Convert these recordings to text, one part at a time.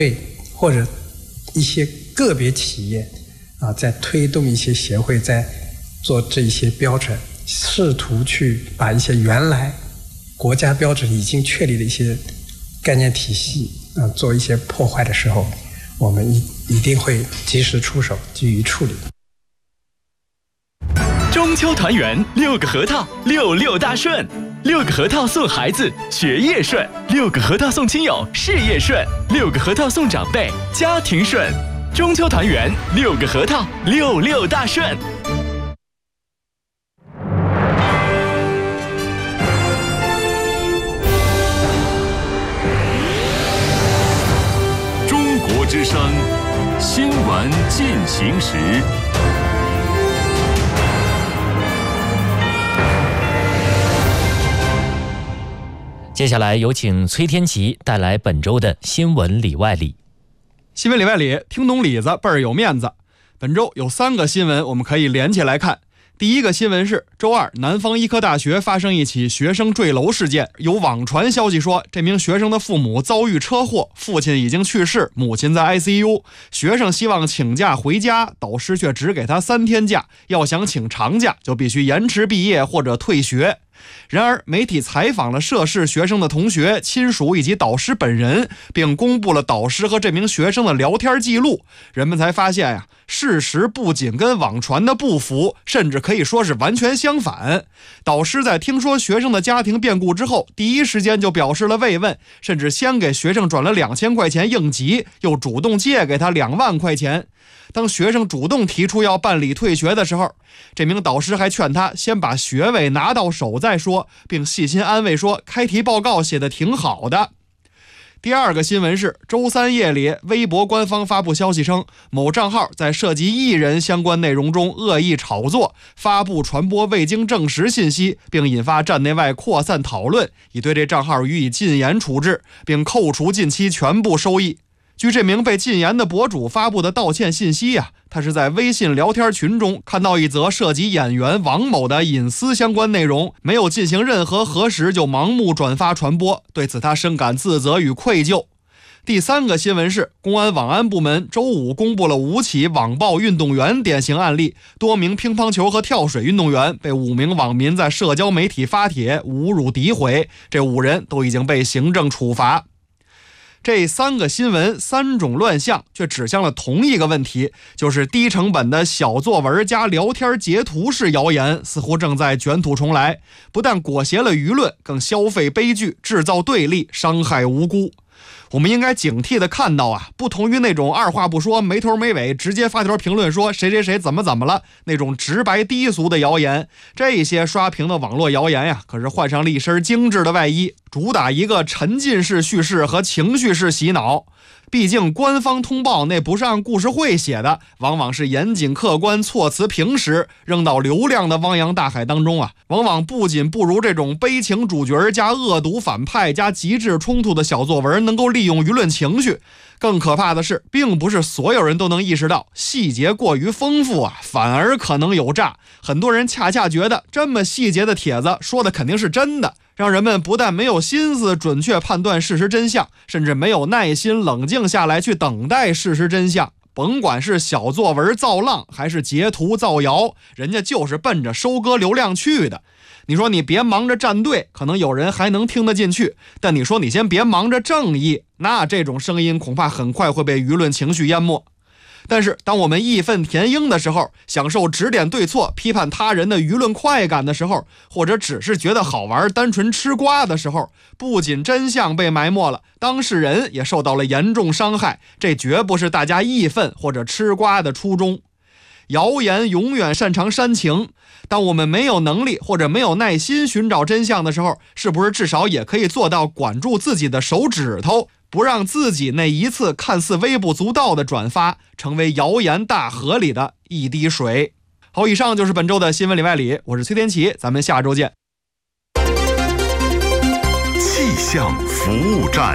或者一些个别企业在推动一些协会在做这些标准，试图去把一些原来国家标准已经确立的一些概念体系做一些破坏的时候，我们一定会及时出手给予处理。 中秋团圆，6个核桃，66大顺，6个核桃送孩子学业顺，6个核桃送亲友事业顺，6个核桃送长辈家庭顺。中秋团圆，6个核桃，66大顺。 中国之声新闻进行时。 接下来有请崔天琪带来本周的新闻里外里。 新闻里外里，听懂里子倍儿有面子。本周有3个新闻我们可以连起来看。第一个新闻是周二，南方医科大学发生一起学生坠楼事件。有网传消息说，这名学生的父母遭遇车祸，父亲已经去世，母亲在 ICU。学生希望请假回家，导师却只给他3天假，要想请长假就必须延迟毕业或者退学。然而，媒体采访了涉事学生的同学、亲属以及导师本人，并公布了导师和这名学生的聊天记录。人们才发现事实不仅跟网传的不符，甚至可以说是完全相反。导师在听说学生的家庭变故之后，第一时间就表示了慰问，甚至先给学生转了2000块钱应急，又主动借给他2万块钱。当学生主动提出要办理退学的时候，这名导师还劝他先把学位拿到手再说，并细心安慰说开题报告写得挺好的。第二个新闻是周三夜里，微博官方发布消息称，某账号在涉及艺人相关内容中恶意炒作，发布传播未经证实信息，并引发站内外扩散讨论，已对这账号予以禁言处置，并扣除近期全部收益。据这名被禁言的博主发布的道歉信息他是在微信聊天群中看到一则涉及演员王某的隐私相关内容，没有进行任何核实就盲目转发传播，对此他深感自责与愧疚。第3个新闻是，公安网安部门周5公布了5起网暴运动员典型案例，多名乒乓球和跳水运动员被5名网民在社交媒体发帖侮辱诋毁，这5人都已经被行政处罚。这3个新闻3种乱象，却指向了同一个问题，就是低成本的小作文加聊天截图式谣言似乎正在卷土重来，不但裹挟了舆论，更消费悲剧，制造对立，伤害无辜。我们应该警惕地看到不同于那种二话不说没头没尾直接发条评论说谁谁谁怎么了那种直白低俗的谣言，这些刷屏的网络谣言可是换上了一身精致的外衣，主打一个沉浸式叙事和情绪式洗脑。毕竟官方通报那不是按故事会写的，往往是严谨客观，措辞平实，扔到流量的汪洋大海当中往往不仅不如这种悲情主角加恶毒反派加极致冲突的小作文能够利用舆论情绪，更可怕的是，并不是所有人都能意识到细节过于丰富反而可能有诈。很多人恰恰觉得这么细节的帖子说的肯定是真的，让人们不但没有心思准确判断事实真相，甚至没有耐心冷静下来去等待事实真相。甭管是小作文造浪还是截图造谣，人家就是奔着收割流量去的。你说你别忙着站队，可能有人还能听得进去，但你说你先别忙着正义，那这种声音恐怕很快会被舆论情绪淹没。但是当我们义愤填膺的时候，享受指点对错批判他人的舆论快感的时候，或者只是觉得好玩单纯吃瓜的时候，不仅真相被埋没了，当事人也受到了严重伤害，这绝不是大家义愤或者吃瓜的初衷。谣言永远擅长煽情，当我们没有能力或者没有耐心寻找真相的时候，是不是至少也可以做到管住自己的手指头，不让自己那一次看似微不足道的转发成为谣言大河里的一滴水。好，以上就是本周的新闻里外里，我是崔天琪，咱们下周见。 气象服务站，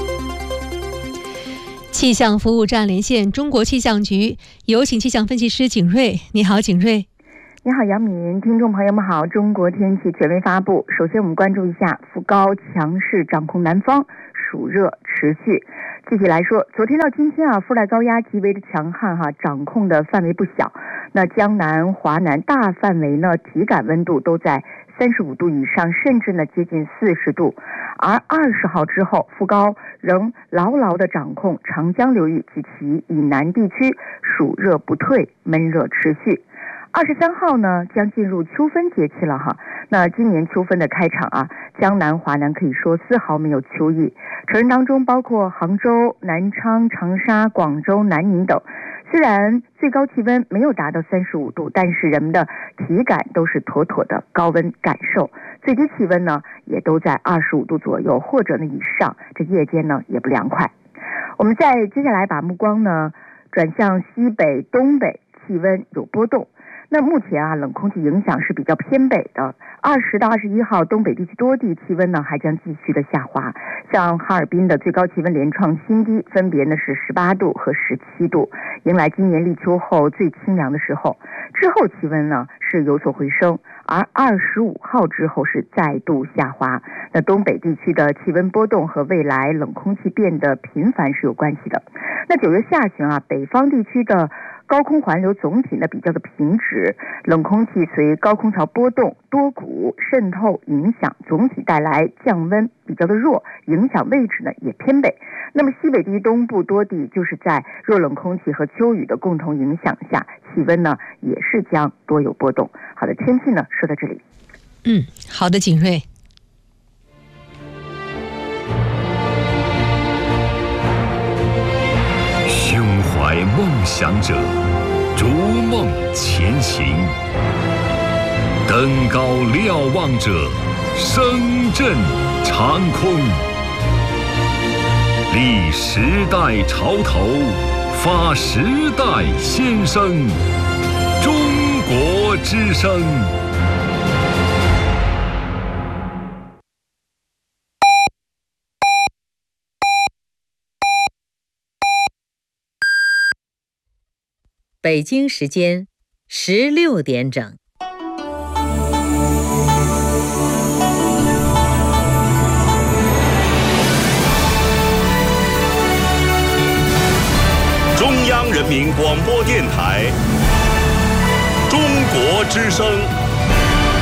气象服务站连线中国气象局，有请气象分析师景瑞。你好，景瑞。 你好，杨敏，听众朋友们好。中国天气权威发布，首先我们关注一下副高强势掌控南方，暑热持续。 具体来说，昨天到今天啊，副带高压极为的强悍掌控的范围不小。那江南、华南大范围呢，体感温度都在35度以上，甚至呢接近40度。而20号之后，副高仍牢牢地掌控长江流域及其以南地区，暑热不退，闷热持续。23号呢，将进入秋分节气了哈。那今年秋分的开场啊，江南、华南可以说丝毫没有秋意。成人当中包括杭州、南昌、长沙、广州、南宁等。虽然最高气温没有达到35度，但是人们的体感都是妥妥的高温感受。最低气温呢，也都在25度左右或者呢以上。这夜间呢也不凉快。我们再接下来把目光呢转向西北、东北，气温有波动。那目前啊，冷空气影响是比较偏北的。20到21号，东北地区多地气温呢还将继续的下滑。像哈尔滨的最高气温连创新低，分别呢是18度和17度，迎来今年立秋后最清凉的时候。之后气温呢是有所回升，而25号之后是再度下滑。那东北地区的气温波动和未来冷空气变得频繁是有关系的。那9月下旬啊，北方地区的高空环流总体呢比较的平直，冷空气随高空槽波动多股渗透影响，总体带来降温比较的弱，影响位置呢也偏北。那么西北地区东部多地就是在弱冷空气和秋雨的共同影响下，气温呢也是将多有波动。好的，天气呢说到这里。 好的，景睿。 胸怀梦想者，逐梦前行；登高瞭望者，声震长空。立时代潮头，发时代先声。中国之声。 北京时间16点整。 中央人民广播电台，中国之声。